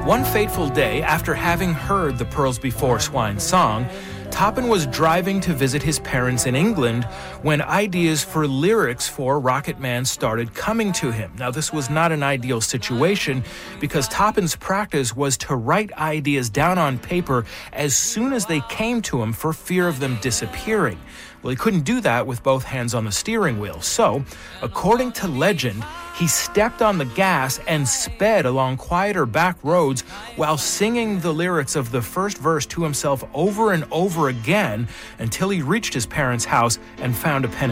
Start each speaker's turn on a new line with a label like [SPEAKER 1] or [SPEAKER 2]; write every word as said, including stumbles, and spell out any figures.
[SPEAKER 1] One fateful day, after having heard the Pearls Before Swine song, Toppin was driving to visit his parents in England when ideas for lyrics for Rocket Man started coming to him. Now, this was not an ideal situation because Toppin's practice was to write ideas down on paper as soon as they came to him for fear of them disappearing. Well, he couldn't do that with both hands on the steering wheel. So, according to legend, he stepped on the gas and sped along quieter back roads while singing the lyrics of the first verse to himself over and over again until he reached his parents' house and found a pen